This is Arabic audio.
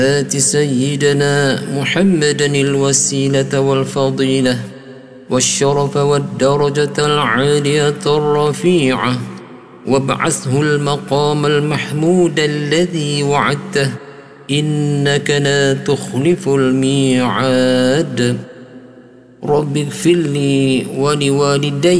آت سيدنا محمدا الوسيلة والفضيلة والشرف والدرجة العالية الرفيعة، وابعثه المقام المحمود الذي وعدته، إنك لا تخلف الميعاد. رب اغفر لي ولوالدي